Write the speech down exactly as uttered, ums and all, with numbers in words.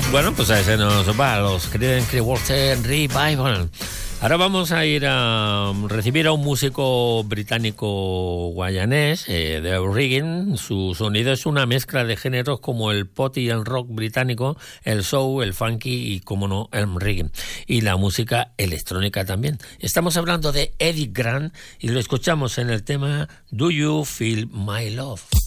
Bueno, pues a ese nos va, los Creedence Clearwater Revival. Ahora vamos a ir a recibir a un músico británico guayanés, eh, de reggae. Su sonido es una mezcla de géneros como el pop y el rock británico, el soul, el funky y, como no, el reggae. Y la música electrónica también. Estamos hablando de Eddie Grant y lo escuchamos en el tema Do You Feel My Love?